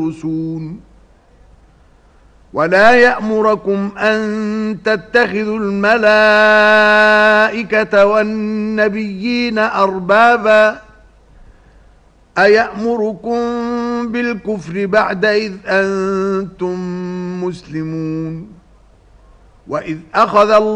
ولا يأمركم أن تتخذوا الملائكة والنبيين أربابا أيأمركم بالكفر بعد إذ أنتم مسلمون وإذ أخذ